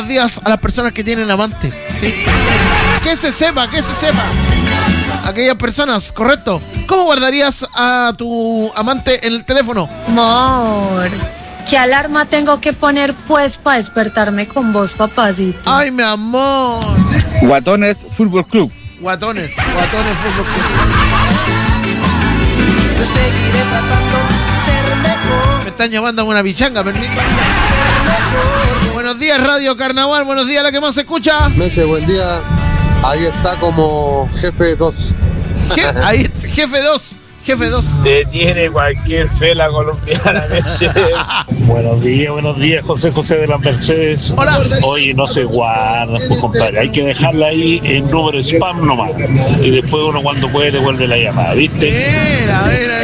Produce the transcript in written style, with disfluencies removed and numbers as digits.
buenos días a las personas que tienen amante. ¿Sí? Que se sepa. Aquellas personas, correcto. ¿Cómo guardarías a tu amante en el teléfono? Amor, ¿qué alarma tengo que poner pues para despertarme con vos, papacito? Ay, mi amor. Guatones Fútbol Club. Guatones Fútbol Club. Yo seguiré tratando de ser mejor. Me están llamando a una bichanga, permiso. Buenos días, Radio Carnaval. Buenos días, la que más se escucha. Meche, buen día. Ahí está como jefe 2. Ahí, jefe 2. Te tiene cualquier fe la colombiana, Meche. Buenos días, José de las Mercedes. Hola. Oye, no se guarda, pues compadre, hay que dejarla ahí en número spam nomás. Y después uno cuando puede devuelve la llamada, ¿viste? Mira.